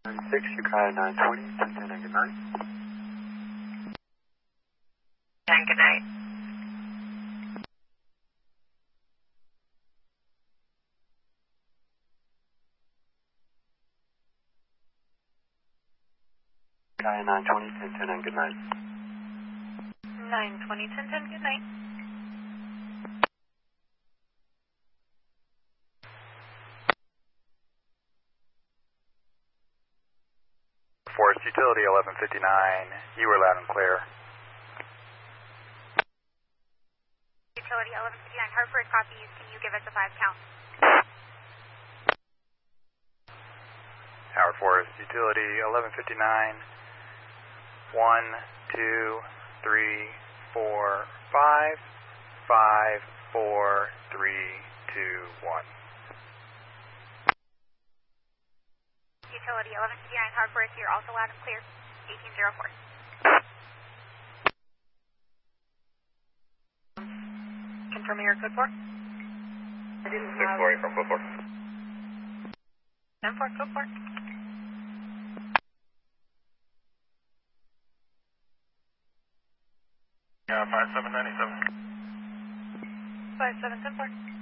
96, Yukai 920, 1010, and good night. And good night. Yukai 920, 1010, and good night. 920, 1010, good night. Forest Utility 1159, you were loud and clear. Utility 1159, Hartford copies, can you give us a 5 count? Howard Forest Utility 1159, 1, 2, 3, 4, 5, 5, 4, 3, 2, 1. Utility 1159, Hartford, you're also loud and clear, 1804. Confirming your code 4? I didn't have... 640 from code 4. 10-4, code 4. Yeah, 5797. 5710-4.